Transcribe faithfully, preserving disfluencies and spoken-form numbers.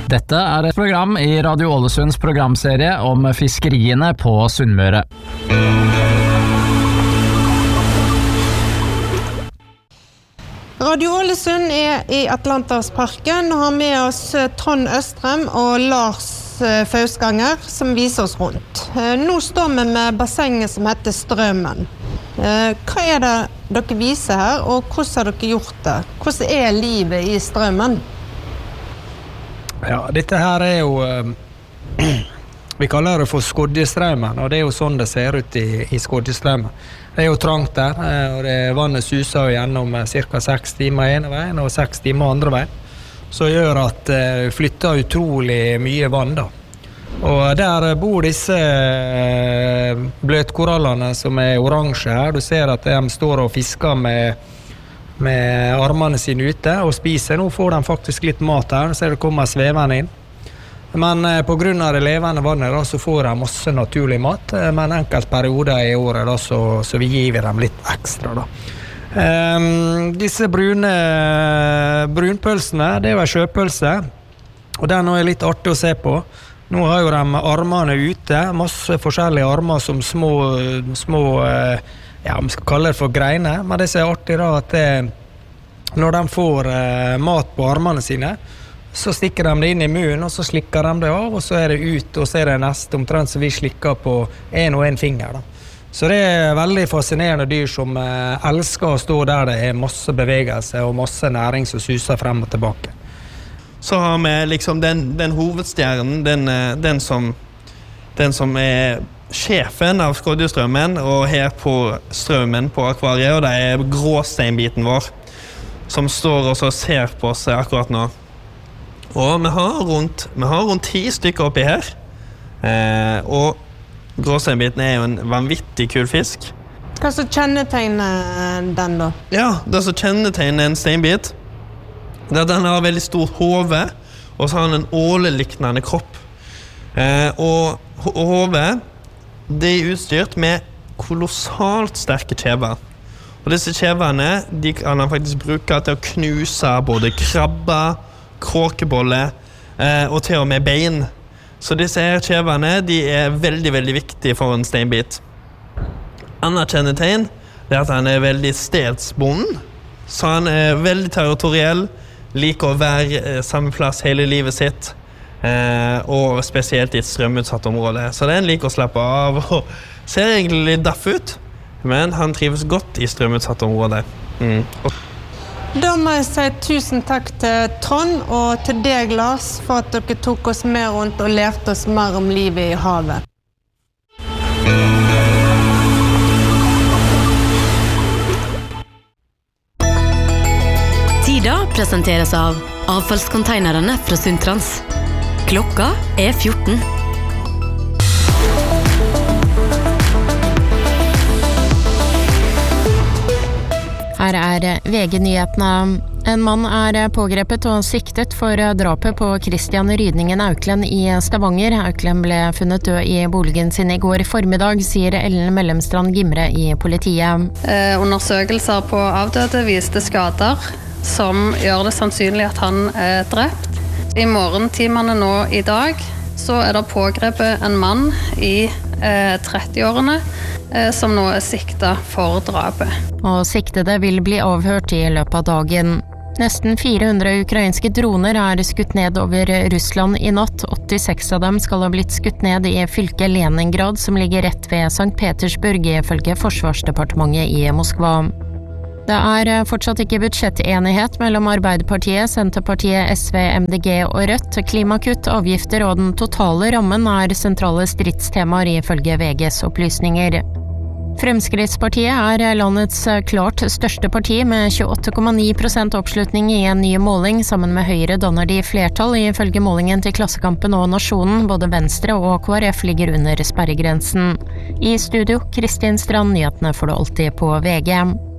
Dette er et program i Radio Ålesunds programserie om fiskeriene på Sunnmøre. Radio Ålesund er i Atlantersparken og har med oss Trond Østrem og Lars Fausganger som viser oss rundt. Nå står vi med bassenget som heter Strømmen. Hva er det dere viser her, og hvordan har dere gjort det? Hvordan er livet i Strømmen? Ja, dette her er jo, vi kaller det for Skodjestrømmen, og det er jo sånn det ser ut i, i Skodjestrømmen. Det er jo trangt der, og det, vannet suser gjennom cirka seks timer ene veien og seks timer andre veien, så gjør at vi flytter utrolig mye vann da. Og der bor disse bløtkorallene som er oransje her. Du ser at de står og fisker med med armene sine ute og spiser. Nå får de faktisk litt mat her, så det kommer sveven inn. Men eh, på grunn av det levende vannet da, så får de masse naturlig mat, eh, men enkelt perioder i året da, så, så vi gir dem litt ekstra da. Eh, disse brune brunpølsene, det er jo en sjøpølse, og den er litt artig å se på. Nå har jo de armene ute, masse forskjellige armer som små, små eh, ja, vi skal kalle det for greiner, men det som er artig da, at det, når de får eh, mat på armene sine, så stikker de det inn i munnen, og så slikker de det av, og så er det ut, og så er det neste omtrent som vi slikker på en og en finger da. Så det er veldig fascinerende dyr som eh, elsker å stå der det er masse bevegelse og masse næring som suser frem og tilbake. Så har vi liksom den, den hovedstjernen, den, den, som, den som er sjefen av Skodjestrømmen, og her på strømmen på akvariet, og det er gråsteinbiten vår, som står og ser på oss akkurat nå. Og vi har rundt, vi har rundt ti stykker oppi her, eh, og gråsteinbiten er jo en vanvittig kul fisk. Hva så kjennetegner den da? Ja, det som kjennetegner en steinbit, det er at den har veldig stort hode, og så har den en åleliknende kropp. Eh, og hodet, det er utstyrt med kolossalt sterke kjever. Og disse kjeverne, de kan man faktisk bruke til å knuse både krabber, kråkeboller eh, og til og med bein. Så disse her kjeverne, de er veldig, veldig viktige for en steinbit. Annet kjennetegn er at han er veldig stedsbonden. Så han er veldig territoriell, liker å være eh, samme plass hele livet sitt. Eh, og spesielt i et strømutsatt område. Så den liker å slappe av og ser egentlig litt daff ut, men han trives godt i strømutsatt område. Mm. Da må jeg si tusen takk til Trond og til deg, Lars, for at dere tok oss med rundt og lærte oss mer om livet i havet. Tida presenteres av avfallskonteinerne fra Sundtrans. Klokka er fjorten. Her er V G-nyhetene. En mann er pågrepet og siktet for drapet på Christian Rydningen Auklend i Stavanger. Auklend ble funnet død i boligen sin i går formiddag, sier Ellen Mellemstrand Gimre i politiet. Eh, undersøkelser på avdøde viste skader som gjør det sannsynlig at han er drept. I morgentimene nå i dag så er det pågrepet en mann i eh, trettiårene eh, som nå er siktet for drapet. Og siktede vil bli avhørt i løpet av dagen. Nesten fire hundre ukrainske droner er skutt ned over Russland i natt. åttiseks av dem skal ha blitt skutt ned i fylket Leningrad, som ligger rett ved Sankt Petersburg, ifølge Forsvarsdepartementet i Moskva. Det er fortsatt ikke budsjettenighet mellom Arbeiderpartiet, Senterpartiet, S V, M D G og Rødt. Klimakutt, avgifter og den totale rammen er sentrale stridstemaer ifølge V G's opplysninger. Fremskrittspartiet er landets klart største parti med tjueåtte komma ni prosent oppslutning i en ny måling. Sammen med Høyre danner de flertall ifølge målingen til Klassekampen og Nasjonen. Både Venstre og K R F ligger under sperregrensen. I studio, Kristin Strand, nyhetene får du alltid på V G.